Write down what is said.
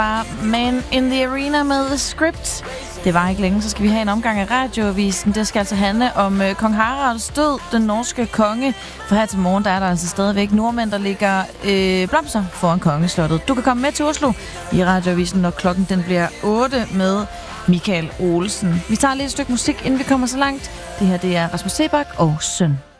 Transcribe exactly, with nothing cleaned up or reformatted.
var Man in the Arena med The Script. Det var ikke længe, så skal vi have en omgang af radioavisen. Det skal altså handle om øh, kong Haralds død, den norske konge. For her til morgen, der er der altså stadigvæk nordmænd, der ligger øh, blomster foran kongeslottet. Du kan komme med til Oslo i radioavisen, når klokken den bliver otte med Michael Olsen. Vi tager lige et stykke musik, inden vi kommer så langt. Det her, det er Rasmus Sebak og Søn.